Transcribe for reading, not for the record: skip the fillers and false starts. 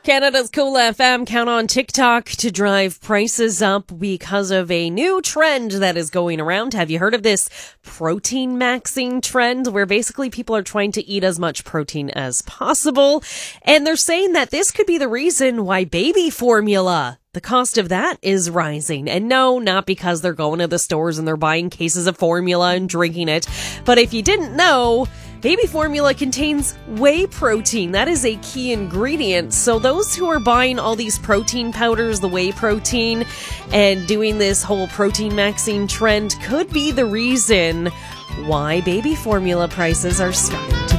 Canada's Cool FM count on TikTok to drive prices up because of a new trend that is going around. Have you heard of this protein maxing trend where basically people are trying to eat as much protein as possible? And they're saying that this could be the reason why baby formula, the cost of that is rising. And no, not because they're going to the stores and they're buying cases of formula and drinking it. But if you didn't know, baby formula contains whey protein. That is a key ingredient. So those who are buying all these protein powders, the whey protein, and doing this whole protein maxing trend could be the reason why baby formula prices are starting to